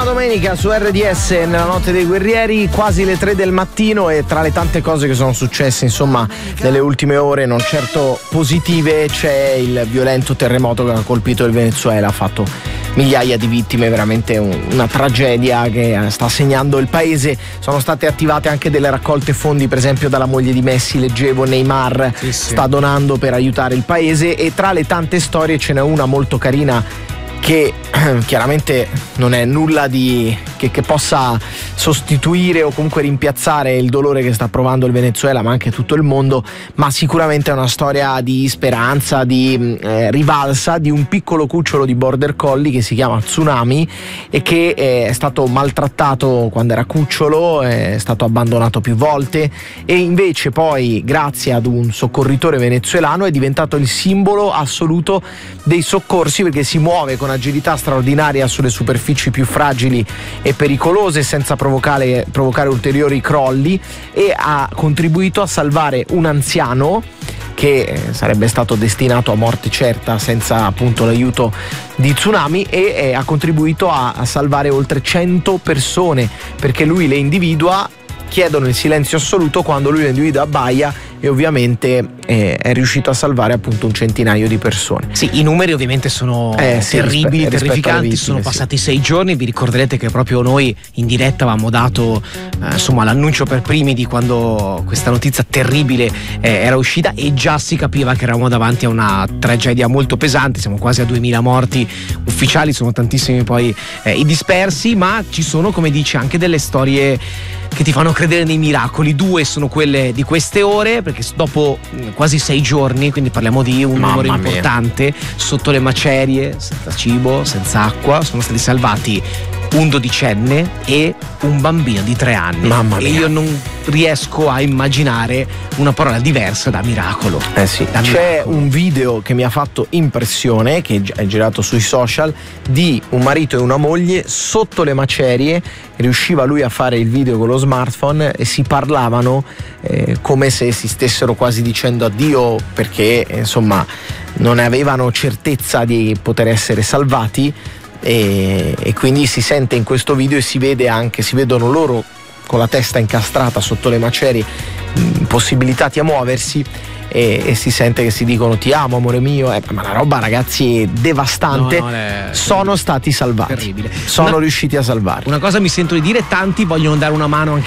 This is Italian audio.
domenica su RDS nella notte dei guerrieri, quasi le 3 del mattino, e tra le tante cose che sono successe insomma nelle ultime ore non certo positive c'è il violento terremoto che ha colpito il Venezuela, ha fatto migliaia di vittime, veramente una tragedia che sta segnando il paese. Sono state attivate anche delle raccolte fondi, per esempio dalla moglie di Messi, leggevo, Neymar sta donando per aiutare il paese, e tra le tante storie ce n'è una molto carina che chiaramente non è nulla di che possa sostituire o comunque rimpiazzare il dolore che sta provando il Venezuela, ma anche tutto il mondo, ma sicuramente è una storia di speranza, di rivalsa di un piccolo cucciolo di border collie che si chiama Tsunami e che è stato maltrattato quando era cucciolo, è stato abbandonato più volte, e invece poi grazie ad un soccorritore venezuelano è diventato il simbolo assoluto dei soccorsi, perché si muove con agilità straordinaria sulle superfici più fragili e pericolose senza provocare ulteriori crolli, e ha contribuito a salvare un anziano che sarebbe stato destinato a morte certa senza appunto l'aiuto di Tsunami, e ha contribuito a salvare oltre 100 persone, perché lui le individua, chiedono il silenzio assoluto, quando lui le individua abbaia, e ovviamente è riuscito a salvare appunto un centinaio di persone. Sì, i numeri ovviamente sono terribili, terrificanti. Vittime, sono passati 6 giorni. Vi ricorderete che proprio noi in diretta avevamo dato insomma l'annuncio per primi di quando questa notizia terribile era uscita, e già si capiva che eravamo davanti a una tragedia molto pesante. Siamo quasi a 2000 morti ufficiali, sono tantissimi poi i dispersi, ma ci sono, come dice, anche delle storie che ti fanno credere nei miracoli. 2 sono quelle di queste ore, perché dopo quasi 6 giorni, quindi parliamo di un numero importante, sotto le macerie, senza cibo, senza acqua, sono stati salvati un 12enne e un bambino di 3 anni. Mamma mia. E io non riesco a immaginare una parola diversa da miracolo. Sì. C'è un video che mi ha fatto impressione, che è girato sui social, di un marito e una moglie sotto le macerie. Riusciva lui a fare il video con lo smartphone e si parlavano come se si stessero quasi dicendo addio, perché insomma non avevano certezza di poter essere salvati, e quindi si sente in questo video, e si vedono loro con la testa incastrata sotto le macerie, impossibilitati a muoversi, e si sente che si dicono ti amo amore mio, ma la roba, ragazzi, devastante. Sono stati salvati, terribile. sono riusciti a salvarli. Una cosa mi sento di dire, tanti vogliono dare una mano anche